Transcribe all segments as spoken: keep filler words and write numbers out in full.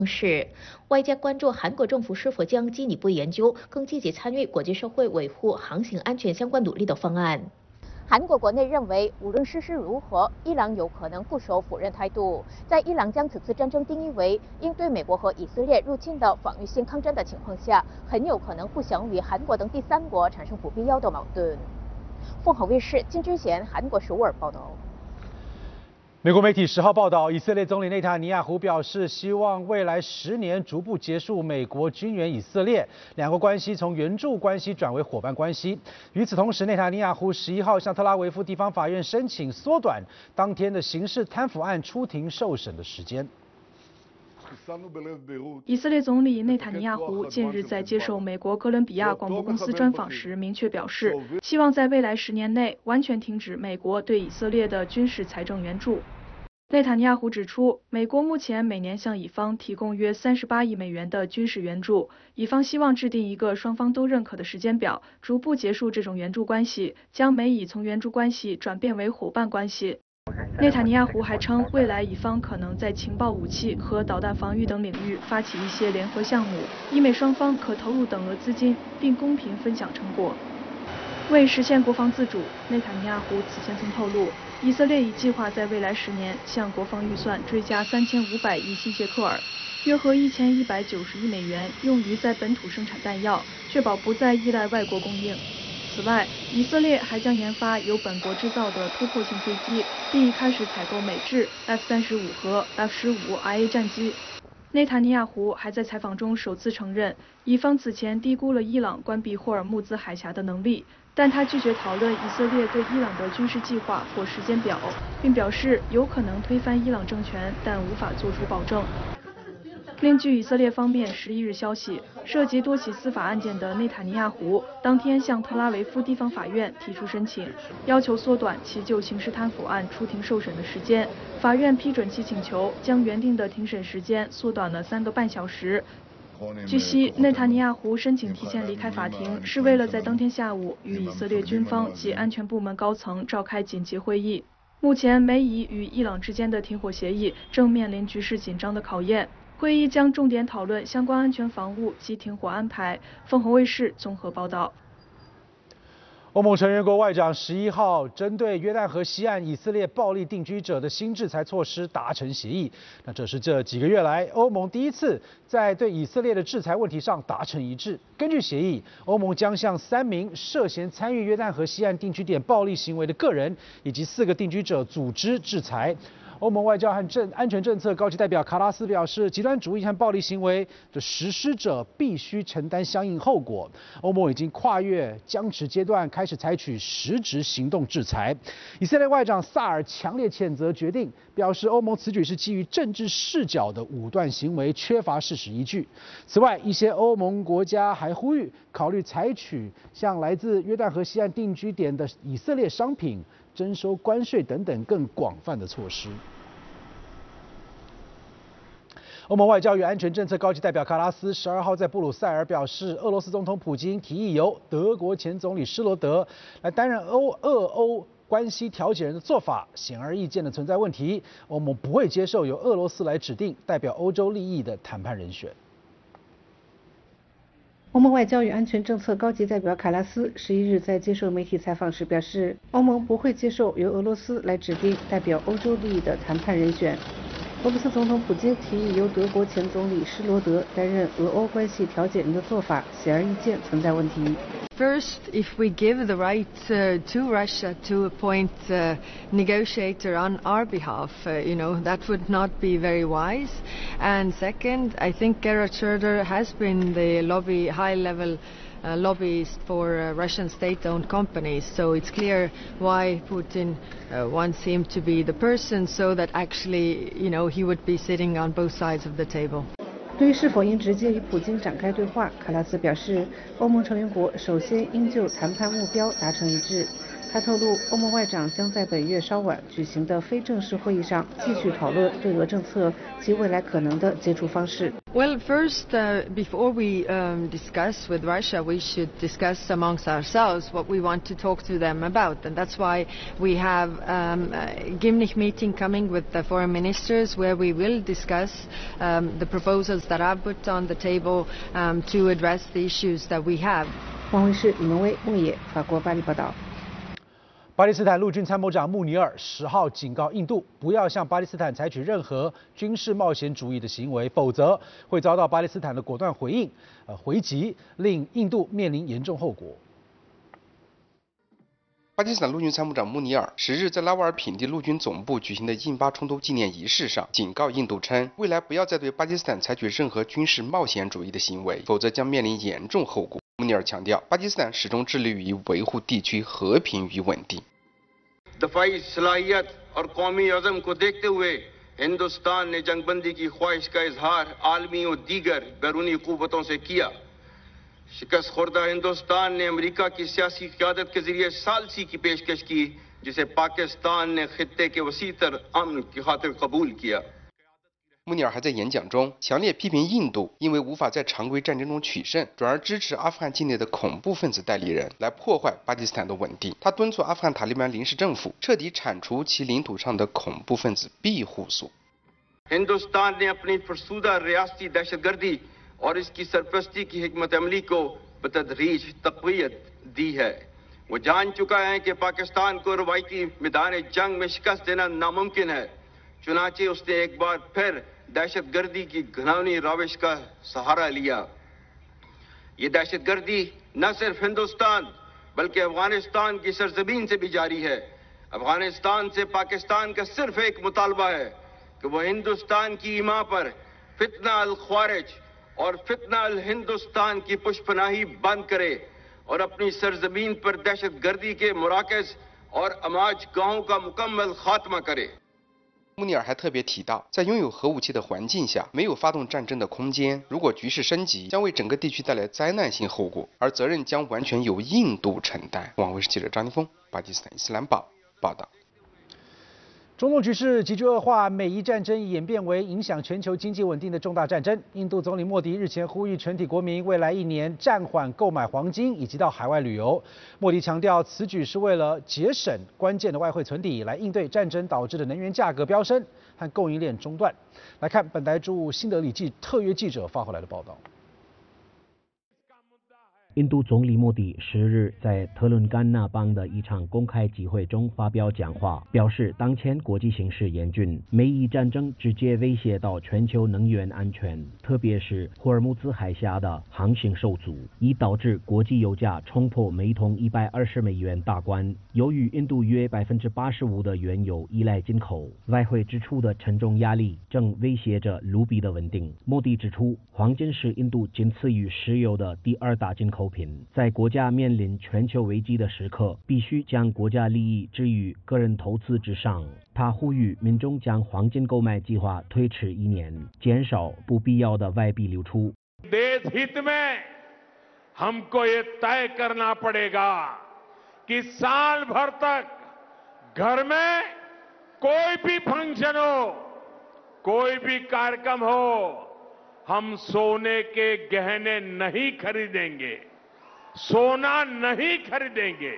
是，外界关注韩国政府是否将进一步研究更积极参与国际社会维护航行安全相关努力的方案。韩国国内认为，无论事实如何，伊朗有可能固守否认态度。在伊朗将此次战争定义为应对美国和以色列入侵的防御性抗战的情况下，很有可能不想与韩国等第三国产生不必要的矛盾。凤凰卫视金之贤韩国首尔报道。 美国媒体十号报道，以色列总理内塔尼亚胡表示，希望未来十年逐步结束美国军援以色列，两国关系从援助关系转为伙伴关系。与此同时，内塔尼亚胡十一号向特拉维夫地方法院申请缩短当天的刑事贪腐案出庭受审的时间。 以色列总理内塔尼亚胡近日在接受美国哥伦比亚广播公司专访时，明确表示，希望在未来十年内完全停止美国对以色列的军事财政援助。内塔尼亚胡指出，美国目前每年向以方提供约三十八亿美元的军事援助，以方希望制定一个双方都认可的时间表，逐步结束这种援助关系，将美以从援助关系转变为伙伴关系。内塔尼亚胡还称，未来以方可能在情报武器和导弹防御等领域发起一些联合项目，以美双方可投入等额资金，并公平分享成果。为实现国防自主，内塔尼亚胡此前曾透露，以色列已计划在未来十年向国防预算追加三千五百亿新谢克尔，约合一千一百九十亿美元，用于在本土生产弹药，确保不再依赖外国供应。此外，以色列还将研发由本国制造的突破性飞机，并已开始采购美制 F 三十五和 F 十五 I A 战机。内塔尼亚胡还在采访中首次承认，以方此前低估了伊朗关闭霍尔木兹海峡的能力，但他拒绝讨论以色列对伊朗的军事计划或时间表，并表示有可能推翻伊朗政权，但无法作出保证。另据以色列方面十一日消息，涉及多起司法案件的内塔尼亚胡当天向特拉维夫地方法院提出申请，要求缩短其就刑事贪腐案出庭受审的时间。法院批准其请求，将原定的庭审时间缩短了三个半小时。据悉，内塔尼亚胡申请提前离开法庭，是为了在当天下午与以色列军方及安全部门高层召开紧急会议。目前，美以与伊朗之间的停火协议正面临局势紧张的考验。会议将重点讨论相关安全防务及停火安排。凤凰卫视综合报道。 欧盟成员国外长十一号针对约旦河西岸以色列暴力定居者的新制裁措施达成协议。那这是这几个月来欧盟第一次在对以色列的制裁问题上达成一致。根据协议，欧盟将向三名涉嫌参与约旦河西岸定居点暴力行为的个人以及四个定居者组织制裁。欧盟外交和政安全政策高级代表卡拉斯表示，极端主义和暴力行为的实施者必须承担相应后果。欧盟已经跨越僵持阶段，开始采取实质行动制裁。以色列外长萨尔强烈谴责决定，表示欧盟此举是基于政治视角的武断行为，缺乏事实依据。此外，一些欧盟国家还呼吁考虑采取向来自约旦河西岸定居点的以色列商品征收关税等等更广泛的措施。欧盟外交与安全政策高级代表卡拉斯十二号在布鲁塞尔表示，俄罗斯总统普京提议由德国前总理施罗德来担任欧俄欧关系调解人的做法，显而易见的存在问题。欧盟不会接受由俄罗斯来指定代表欧洲利益的谈判人选。 欧盟外交与安全政策高级代表卡拉斯十一日在接受媒体采访时表示，欧盟不会接受由俄罗斯来指定代表欧洲利益的谈判人选。俄罗斯总统普京提议由德国前总理施罗德担任俄欧关系调解人的做法，显而易见存在问题。 First, if we give the right uh, to Russia to appoint a negotiator on our behalf, uh, you know, that would not be very wise. And second, I think Gerhard Schroeder has been the lobby, high-level uh, lobbyist for uh, Russian state-owned companies. So it's clear why Putin uh, wants him to be the person, so that actually, you know, he would be sitting on both sides of the table. 对于是否应直接与普京展开对话，卡拉斯表示，欧盟成员国首先应就谈判目标达成一致。 他透露，欧盟外长将在本月稍晚举行的非正式会议上继续讨论对俄政策及未来可能的接触方式。 Well, first, uh, before we um, discuss with Russia, we should discuss amongst ourselves what we want to talk to them about, and that's why we have um, a Gimnich meeting coming with the foreign ministers, where we will discuss um, the proposals that I've put on the table um, to address the issues that we have. 王卫视李文威、孟野，法国巴黎报道。 巴基斯坦陆军参谋长穆尼尔十号警告印度，不要向巴基斯坦采取任何军事冒险主义的行为，否则会遭到巴基斯坦的果断回应，呃回击，令印度面临严重后果。 巴基斯坦陆军参谋长穆尼尔十日在拉瓦尔品第陆军总部举行的印巴冲突纪念仪式上，警告印度称，未来不要再对巴基斯坦采取任何军事冒险主义的行为，否则将面临严重后果。穆尼尔强调，巴基斯坦始终致力于维护地区和平与稳定。 दफाई सलाहियत और कौमी अज़म को देखते हुए हिंदुस्तान ने जंगबंदी की ख्वाहिश का इजहार आलमी और दीगर बैरूनी क़ुव्वतों से किया। शिकस्त खुर्दा हिंदुस्तान ने अमेरिका की सियासी क़यादत के जरिए सालसी की पेशकश की, जिसे पाकिस्तान ने खित्ते के वसीतर अमन की खातिर कबूल किया। 穆尼尔还在演讲中强烈批评印度因为无法在常规战争中取胜，转而支持阿富汗境内的恐怖分子代理人来破坏巴基斯坦的稳定。他敦促阿富汗塔利班临时政府彻底铲除其领土上的恐怖分子庇护所。 हिंदुस्तान ने अपनी फरसूदा रियासती दहशतगर्दी और इसकी सरपरस्ती की हिकमत अमली को बतदरीज तक़वियत दी है। वो जान चुका है कि पाकिस्तान को रवायती मैदान जंग में शिकस्त देना नामुमकिन है, चुनाचे उसने एक बार फिर दहशतगर्दी की घिनौनी रविश का सहारा लिया। ये दहशतगर्दी न सिर्फ हिंदुस्तान बल्कि अफगानिस्तान की सरजमीन से भी जारी है। अफगानिस्तान से पाकिस्तान का सिर्फ एक मुतालबा है कि वह हिंदुस्तान की ईमा पर फितना अल ख्वारिज और फितना अल हिंदुस्तान की पुष्पनाही बंद करे और अपनी सरजमीन पर दहशतगर्दी के मुराकज़ और अमाज गाहों का मुकम्मल खात्मा करे। 穆尼尔还特别提到，在拥有核武器的环境下，没有发动战争的空间。如果局势升级，将为整个地区带来灾难性后果，而责任将完全由印度承担。网卫视记者张立峰，巴基斯坦伊斯兰报报道。 中东局势急剧恶化，美伊战争演变为影响全球经济稳定的重大战争。印度总理莫迪日前呼吁全体国民未来一年暂缓购买黄金以及到海外旅游。莫迪强调，此举是为了节省关键的外汇存底，来应对战争导致的能源价格飙升和供应链中断。来看本台驻新德里记特约记者发回来的报道。 印度总理莫迪十日在特伦甘纳邦的一场公开集会中发表讲话，表示当前国际形势严峻，美伊战争直接威胁到全球能源安全，特别是霍尔木兹海峡的航行受阻，已导致国际油价冲破每桶一百二十美元大关。由于印度约百分之八十五的原油依赖进口，外汇支出的沉重压力正威胁着卢比的稳定。莫迪指出，黄金是印度仅次于石油的第二大进口品，在国家面临全球危机的时刻，必须将国家利益置于个人投资之上。他呼吁民众将黄金购买计划推迟一年，减少不必要的外币流出。 देश हित में हमको ये तय करना पड़ेगा कि साल भर तक घर में कोई भी फंक्शन हो, कोई भी कार्यक्रम हो, हम सोने के गहने नहीं खरीदेंगे, सोना नहीं खरीदेंगे।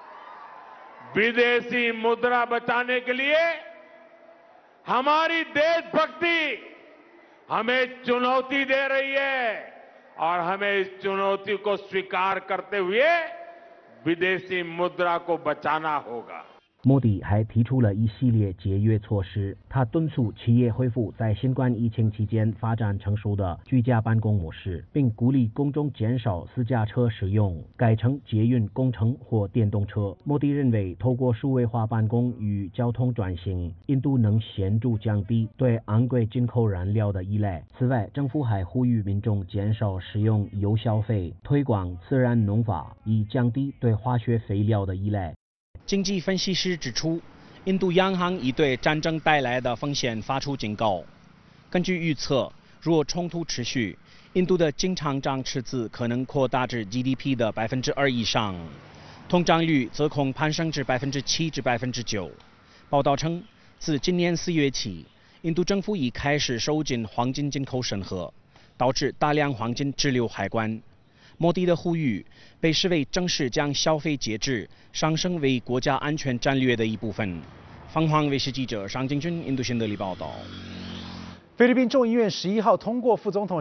विदेशी मुद्रा बचाने के लिए हमारी देशभक्ति हमें चुनौती दे रही है और हमें इस चुनौती को स्वीकार करते हुए विदेशी मुद्रा को बचाना होगा। 莫迪还提出了一系列节约措施，他敦促企业恢复在新冠疫情期间发展成熟的居家办公模式，并鼓励公众减少私家车使用，改成捷运、工程或电动车。莫迪认为，透过数位化办公与交通转型，印度能显著降低对昂贵进口燃料的依赖。此外，政府还呼吁民众减少使用油消费，推广自然农法，以降低对化学肥料的依赖。 经济分析师指出，印度央行已对战争带来的风险发出警告。根据预测，若冲突持续，印度的经常账赤字可能扩大至 G D P 的百分之二以上。 通胀率则恐攀升至百分之七至百分之九。报道称，自今年四月起，印度政府已开始收紧黄金进口审核，导致大量黄金滞留海关。莫迪的呼吁被视为正式将消费节制上升为国家安全战略的一部分。凤凰卫视记者尚敬军印度新德里报道。 菲律宾众议院十一号通过副总统